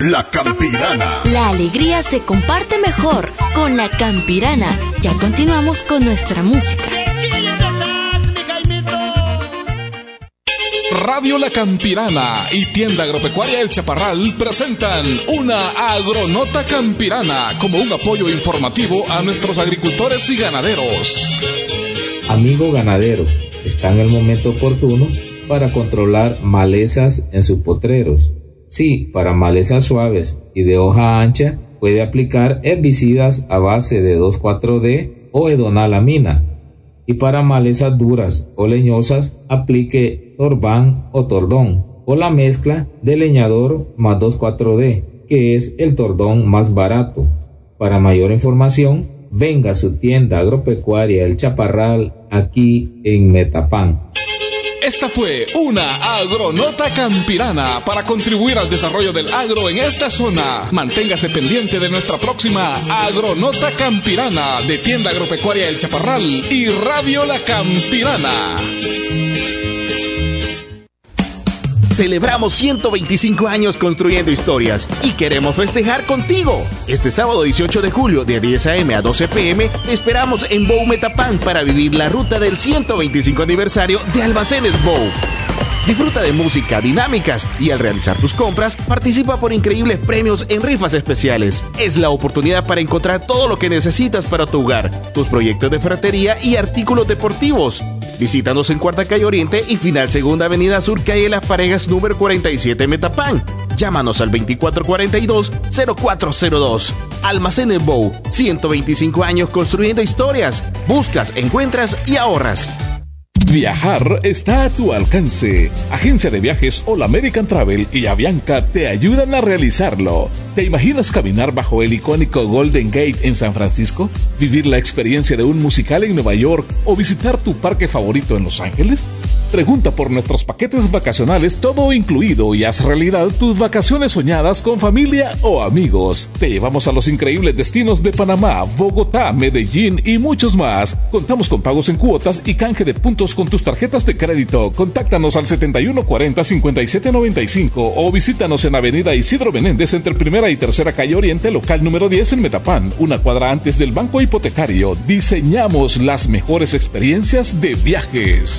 La Campirana. La alegría se comparte mejor con La Campirana. Ya continuamos con nuestra música. Radio La Campirana y Tienda Agropecuaria El Chaparral presentan una Agronota Campirana como un apoyo informativo a nuestros agricultores y ganaderos. Amigo ganadero, está en el momento oportuno para controlar malezas en sus potreros. Sí, para malezas suaves y de hoja ancha puede aplicar herbicidas a base de 2,4-D o edonalamina. Y para malezas duras o leñosas aplique Torban o Tordón o la mezcla de leñador más 2,4-D, que es el Tordón más barato. Para mayor información, venga a su tienda agropecuaria El Chaparral aquí en Metapán. Esta fue una Agronota Campirana para contribuir al desarrollo del agro en esta zona. Manténgase pendiente de nuestra próxima Agronota Campirana de Tienda Agropecuaria El Chaparral y Radio La Campirana. Celebramos 125 años construyendo historias y queremos festejar contigo. Este sábado 18 de julio de 10 a.m. a 12 p.m. te esperamos en Bow Metapán para vivir la ruta del 125 aniversario de Almacenes Bow. Disfruta de música, dinámicas y al realizar tus compras, participa por increíbles premios en rifas especiales. Es la oportunidad para encontrar todo lo que necesitas para tu hogar, tus proyectos de ferretería y artículos deportivos. Visítanos en Cuarta Calle Oriente y Final Segunda Avenida Sur, calle Las Parejas, número 47, Metapán. Llámanos al 2442-0402. Almacenes Bow, 125 años construyendo historias. Buscas, encuentras y ahorras. Viajar está a tu alcance. Agencia de Viajes All American Travel y Avianca te ayudan a realizarlo. ¿Te imaginas caminar bajo el icónico Golden Gate en San Francisco? ¿Vivir la experiencia de un musical en Nueva York o visitar tu parque favorito en Los Ángeles? Pregunta por nuestros paquetes vacacionales todo incluido y haz realidad tus vacaciones soñadas con familia o amigos. Te llevamos a los increíbles destinos de Panamá, Bogotá, Medellín y muchos más. Contamos con pagos en cuotas y canje de puntos con tus tarjetas de crédito. Contáctanos al 7140-5795 o visítanos en Avenida Isidro Menéndez entre Primera y Tercera Calle Oriente, local número 10 en Metapán, una cuadra antes del Banco Hipotecario. Diseñamos las mejores experiencias de viajes.